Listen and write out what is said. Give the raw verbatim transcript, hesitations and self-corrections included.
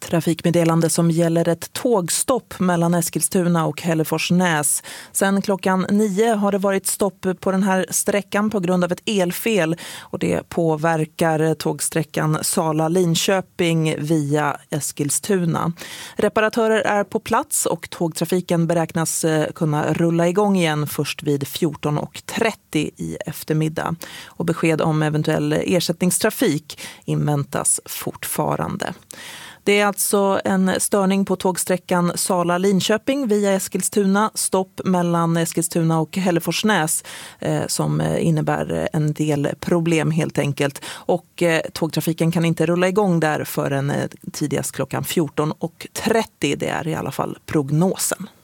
Trafikmeddelande som gäller ett tågstopp mellan Eskilstuna och Hälleforsnäs. Sen klockan nio har det varit stopp på den här sträckan på grund av ett elfel och det påverkar tågsträckan Sala-Linköping via Eskilstuna. Reparatörer är på plats och tågtrafiken beräknas kunna rulla igång igen först vid fjorton och trettio i eftermiddag. Och besked om eventuell ersättningstrafik inväntas fortfarande. Det är alltså en störning på tågsträckan Sala-Linköping via Eskilstuna, stopp mellan Eskilstuna och Hälleforsnäs eh, som innebär en del problem helt enkelt. Och eh, tågtrafiken kan inte rulla igång där förrän eh, tidigast klockan fjorton och trettio, det är i alla fall prognosen.